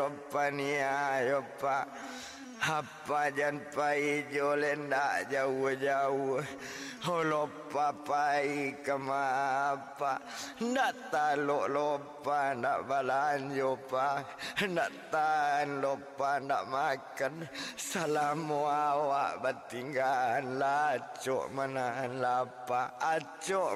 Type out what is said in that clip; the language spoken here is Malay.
Pania yopa apa jan pai jolenda jauh-jauh holopa pai kemapa nak talok lopa nak balan yopa nak tan lopa nak makan salamu awak batinggan lacok mana lapa acok